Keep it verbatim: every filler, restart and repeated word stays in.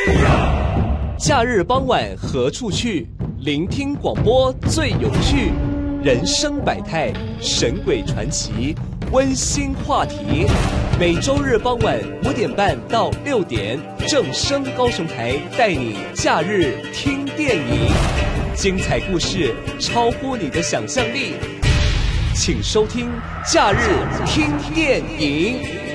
假日傍晚何处去？聆听广播最有趣，人生百态，神鬼传奇，温馨话题。每周日傍晚五点半到六点，正声高雄台带你假日听电影，精彩故事超乎你的想象力，请收听假日听电影。